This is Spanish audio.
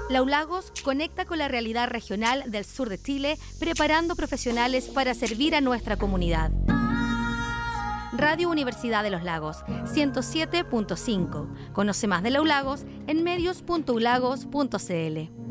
Laulagos conecta con la realidad regional del sur de Chile, preparando profesionales para servir a nuestra comunidad. Radio Universidad de los Lagos, 107.5. Conoce más de Laulagos en medios.ulagos.cl.